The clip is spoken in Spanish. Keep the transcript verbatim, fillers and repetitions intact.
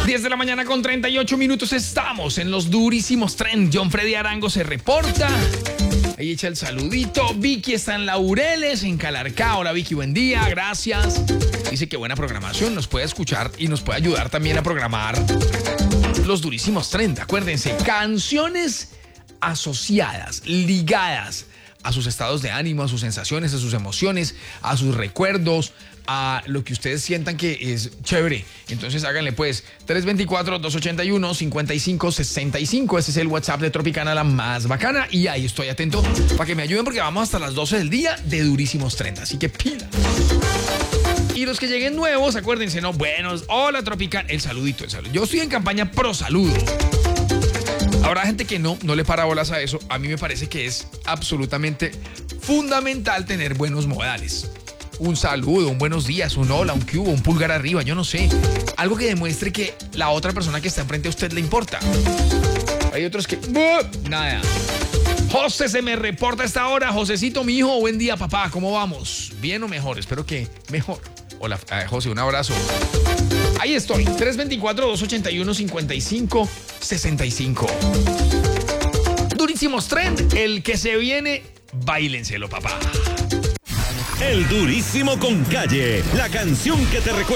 diez de la mañana con treinta y ocho minutos. Estamos en los durísimos trend. John Freddy Arango se reporta. Ahí echa el saludito. Vicky está en Laureles, en Calarcá. Hola Vicky, buen día, gracias. Dice que buena programación, nos puede escuchar y nos puede ayudar también a programar los durísimos trend. Acuérdense, canciones asociadas, ligadas a sus estados de ánimo, a sus sensaciones, a sus emociones, a sus recuerdos, a lo que ustedes sientan que es chévere. Entonces háganle pues tres dos cuatro, dos ocho uno, cinco cinco seis cinco. Ese es el WhatsApp de Tropicana, la más bacana. Y ahí estoy atento para que me ayuden porque vamos hasta las doce del día de durísimos trend. Así que pila. Y los que lleguen nuevos, acuérdense, ¿no? Buenos, hola Tropicana. El saludito, el saludo. Yo estoy en campaña pro saludo. Habrá gente que no, no le para bolas a eso. A mí me parece que es absolutamente fundamental tener buenos modales. Un saludo, un buenos días, un hola, un cubo, un pulgar arriba, yo no sé. Algo que demuestre que la otra persona que está enfrente a usted le importa. Hay otros que... nada. José se me reporta a esta hora. Josecito, mi hijo, buen día, papá. ¿Cómo vamos? ¿Bien o mejor? Espero que mejor. Hola, eh, José, un abrazo. Ahí estoy, tres dos cuatro, dos ocho uno, cinco cinco seis cinco. Durísimos trend, el que se viene, báilenselo, papá. El durísimo con Calle, la canción que te recuerda.